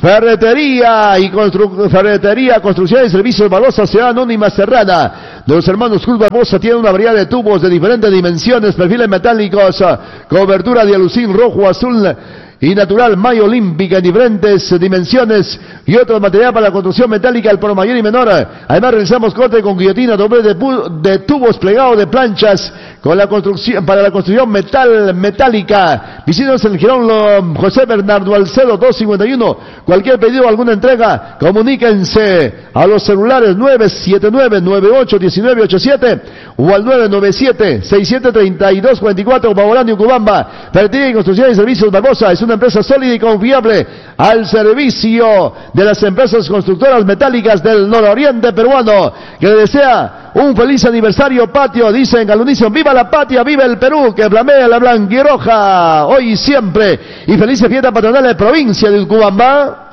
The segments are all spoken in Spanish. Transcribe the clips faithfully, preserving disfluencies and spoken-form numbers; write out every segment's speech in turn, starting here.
Ferretería y constru Ferretería, Construcción y Servicios Barbosa, Ciudad Anónima Serrana. De los hermanos Cruz Barbosa tiene una variedad de tubos de diferentes dimensiones, perfiles metálicos, cobertura de alucín rojo, azul y natural, malla olímpica en diferentes dimensiones y otro material para la construcción metálica al por mayor y menor. Además realizamos corte con guillotina, doble de, de tubos plegados de planchas con la construcción para la construcción metal metálica. Visítanos en el Girón José Bernardo Alcedo dos cincuenta y uno. Cualquier pedido o alguna entrega, comuníquense a los celulares nueve siete nueve, nueve ocho uno nueve ocho siete o al nueve nueve siete, seis siete tres dos cuatro cuatro. Babolandio Cubamba. Ferretería y Construcción y Servicios Barbosa es una empresa sólida y confiable al servicio de las empresas constructoras metálicas del nororiente peruano, que le desea un feliz aniversario patio. Dicen al unísono: viva la patria, viva el Perú, que flamea la blanquiroja hoy y siempre, y felices fiestas patronales de provincia de Cubamba.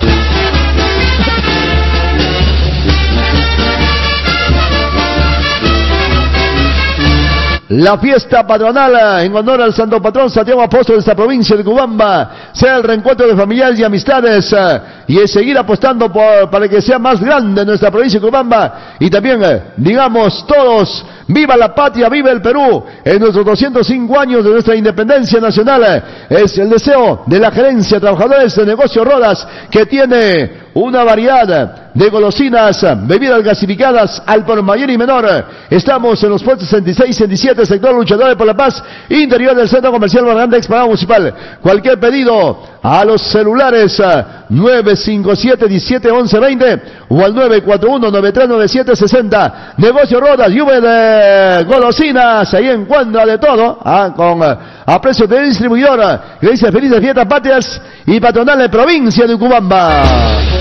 La fiesta patronal en honor al santo patrón Santiago Apóstol de esta provincia de Cubamba sea el reencuentro de familiares y amistades, eh, y es seguir apostando por, para que sea más grande nuestra provincia de Cubamba, y también eh, digamos todos: viva la patria, viva el Perú. En nuestros doscientos cinco años de nuestra independencia nacional, eh, es el deseo de la gerencia trabajadores de negocio Rodas, que tiene una variedad de golosinas, bebidas gasificadas al por mayor y menor. Estamos en los puestos sesenta y seis, sesenta y siete, sector Luchadores por la Paz, interior del Centro Comercial Barranda, explanada municipal. Cualquier pedido a los celulares nueve cinco siete, diecisiete, once, veinte o al nueve cuatro uno, nueve tres nueve siete, sesenta. Negocio Rodas, lluvia de golosinas, ahí encuentra de todo, ah, con a precio de distribuidora. Que dice: felices fiestas patrias y patronales provincia de Cubamba.